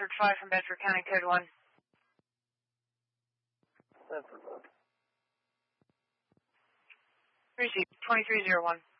Bedford 5 from Bedford County, code 1. Bedford 1. Receive 2301.